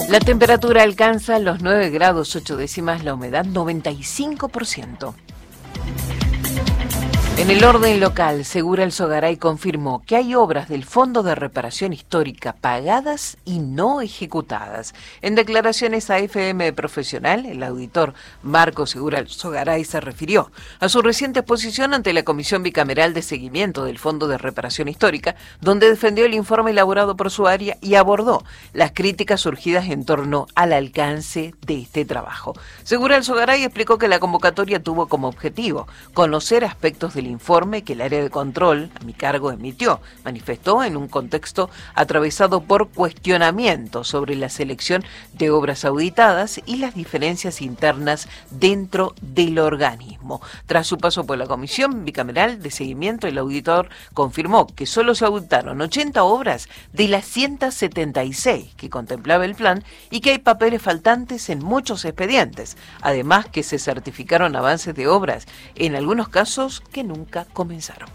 La temperatura alcanza los 9 grados 8 décimas, la humedad 95%. En el orden local, Segura El Sogaray confirmó que hay obras del Fondo de Reparación Histórica pagadas y no ejecutadas. En declaraciones a FM Profesional, el auditor Marco Segura El Sogaray se refirió a su reciente exposición ante la Comisión Bicameral de Seguimiento del Fondo de Reparación Histórica, donde defendió el informe elaborado por su área y abordó las críticas surgidas en torno al alcance de este trabajo. Segura El Sogaray explicó que la convocatoria tuvo como objetivo conocer aspectos del informe que el área de control a mi cargo emitió. Manifestó en un contexto atravesado por cuestionamientos sobre la selección de obras auditadas y las diferencias internas dentro del organismo. Tras su paso por la Comisión Bicameral de Seguimiento, el auditor confirmó que solo se auditaron 80 obras de las 176 que contemplaba el plan y que hay papeles faltantes en muchos expedientes. Además que se certificaron avances de obras, en algunos casos que nunca comenzaron.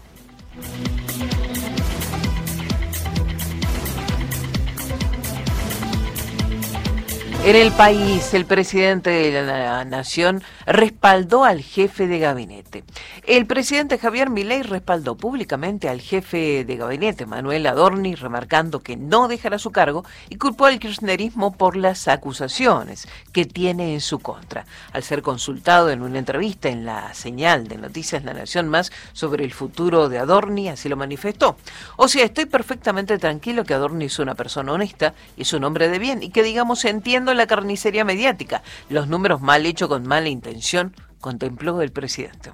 En el país, el presidente de la Nación respaldó al jefe de gabinete. El presidente Javier Milei respaldó públicamente al jefe de gabinete, Manuel Adorni, remarcando que no dejará su cargo y culpó al kirchnerismo por las acusaciones que tiene en su contra. Al ser consultado en una entrevista en la señal de Noticias La Nación Más sobre el futuro de Adorni, así lo manifestó. O sea, estoy perfectamente tranquilo que Adorni es una persona honesta, es un hombre de bien y que, digamos, entiendo la carnicería mediática, los números mal hechos con mala intención, contempló el presidente.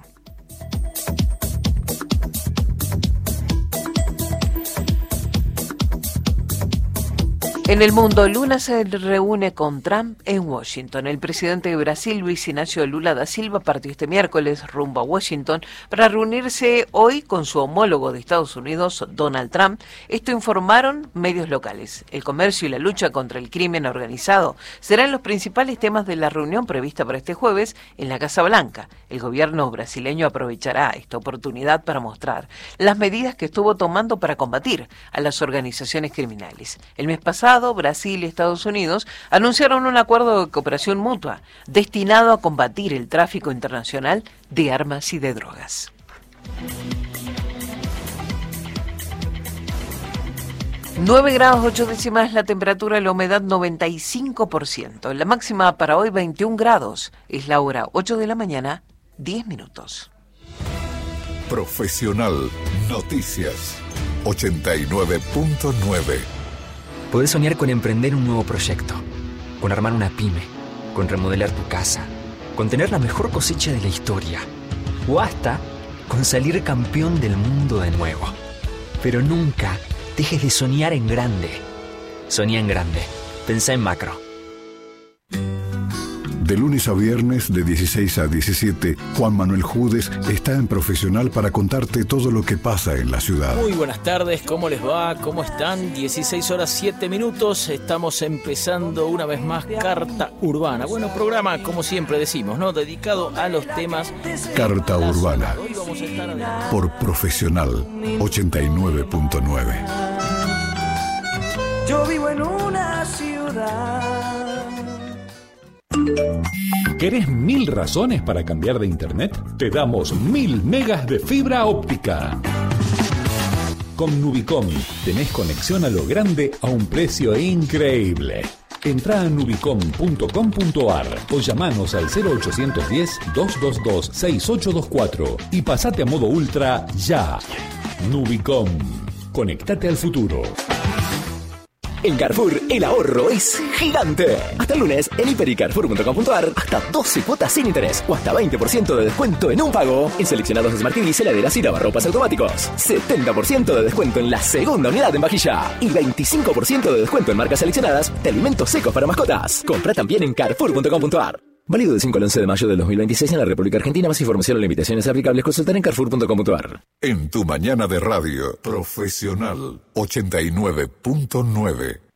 En el mundo, Lula se reúne con Trump en Washington. El presidente de Brasil, Luis Inácio Lula da Silva, partió este miércoles rumbo a Washington para reunirse hoy con su homólogo de Estados Unidos, Donald Trump. Esto informaron medios locales. El comercio y la lucha contra el crimen organizado serán los principales temas de la reunión prevista para este jueves en la Casa Blanca. El gobierno brasileño aprovechará esta oportunidad para mostrar las medidas que estuvo tomando para combatir a las organizaciones criminales. El mes pasado, Brasil y Estados Unidos anunciaron un acuerdo de cooperación mutua destinado a combatir el tráfico internacional de armas y de drogas. Nueve grados 8 décimas la temperatura, la humedad 95%. La máxima para hoy 21 grados. Es la hora 8 de la mañana, 10 minutos. Profesional Noticias 89.9. Podés soñar con emprender un nuevo proyecto, con armar una pyme, con remodelar tu casa, con tener la mejor cosecha de la historia, o hasta con salir campeón del mundo de nuevo. Pero nunca dejes de soñar en grande. Soñá en grande. Pensá en macro. De lunes a viernes, de 16 a 17, Juan Manuel Judes está en Profesional para contarte todo lo que pasa en la ciudad. Muy buenas tardes, ¿cómo les va? ¿Cómo están? 16 horas 7 minutos, estamos empezando una vez más Carta Urbana. Bueno, programa, como siempre decimos, ¿no? Dedicado a los temas... Carta Urbana, Hoy vamos a estar por Profesional 89.9. Yo vivo en una ciudad. ¿Querés 1000 razones para cambiar de internet? Te damos 1000 megas de fibra óptica. Con Nubicom tenés conexión a lo grande a un precio increíble. Entrá a nubicom.com.ar o llamanos al 0810-222-6824 y pasate a modo ultra ya. Nubicom. Conectate al futuro. En Carrefour, el ahorro es gigante. Hasta el lunes, en hiper.carrefour.com.ar, hasta 12 cuotas sin interés o hasta 20% de descuento en un pago en seleccionados Smart TVs, heladeras y lavarropas automáticos. 70% de descuento en la segunda unidad en vajilla y 25% de descuento en marcas seleccionadas de alimentos secos para mascotas. Compra también en carrefour.com.ar. Válido del 5 al 11 de mayo del 2026 en la República Argentina. Más información o limitaciones aplicables consultar en carrefour.com.ar. En tu mañana de radio, Profesional 89.9.